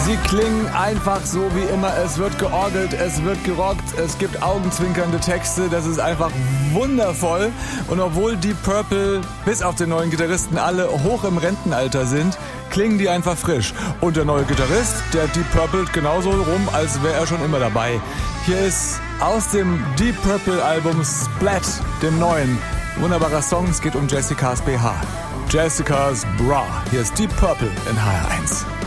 Sie klingen einfach so wie immer. Es wird georgelt, es wird gerockt, es gibt augenzwinkernde Texte. Das ist einfach wundervoll. Und obwohl Deep Purple bis auf den neuen Gitarristen alle hoch im Rentenalter sind, klingen die einfach frisch. Und der neue Gitarrist, der Deep Purple genauso rum, als wäre er schon immer dabei. Hier ist aus dem Deep Purple Album Splat, dem neuen, wunderbarer Song. Es geht um Jessicas BH. Jessicas Bra. Hier ist Deep Purple in HR1.